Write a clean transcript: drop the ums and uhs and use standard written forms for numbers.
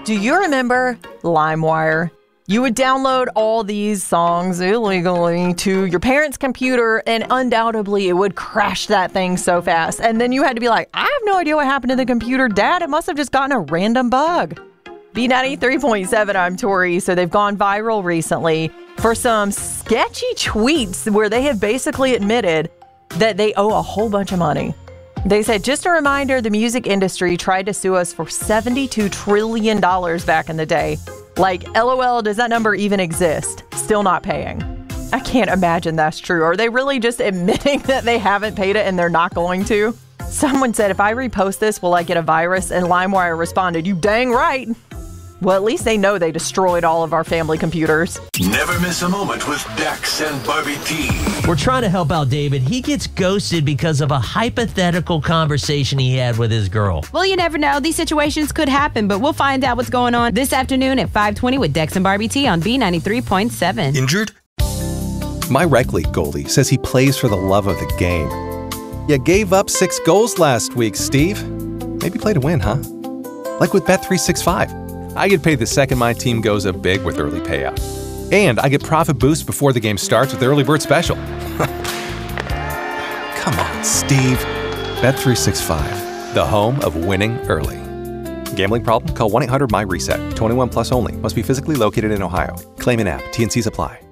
Do you remember LimeWire? You would download all these songs illegally to your parents' computer, and undoubtedly it would crash that thing so fast. And then you had to be like, I have no idea what happened to the computer, Dad. It must have just gotten a random bug. B93.7, I'm Tori. So they've gone viral recently for some sketchy tweets where they have basically admitted that they owe a whole bunch of money. They said, just a reminder, the music industry tried to sue us for $72 trillion back in the day. Like, LOL, does that number even exist? Still not paying. I can't imagine that's true. Are they really just admitting that they haven't paid it and they're not going to? Someone said, if I repost this, will I get a virus? And LimeWire responded, you dang right. Well, at least they know they destroyed all of our family computers. Never miss a moment with Dex and Barbie T. We're trying to help out David. He gets ghosted because of a hypothetical conversation he had with his girl. Well, you never know. These situations could happen, but we'll find out what's going on this afternoon at 5:20 with Dex and Barbie T on B93.7. Injured? My rec league goalie says he plays for the love of the game. You gave up 6 goals last week, Steve. Maybe play to win, huh? Like with Bet365. I get paid the second my team goes up big with early payout. And I get profit boost before the game starts with the early bird special. Come on, Steve. Bet365, the home of winning early. Gambling problem? Call 1-800-MY-RESET. 21 plus only. Must be physically located in Ohio. Claim in app. T&Cs apply.